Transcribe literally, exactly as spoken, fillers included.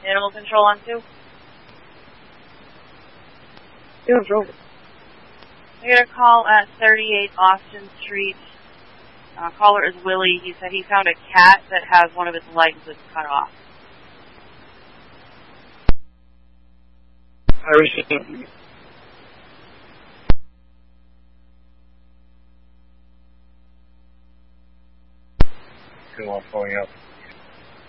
Animal control on two. Yeah, it's over. I got a call at thirty-eight Austin Street. Uh, caller is Willie. He said he found a cat that has one of its legs that's cut off. I received. Good one, pulling up.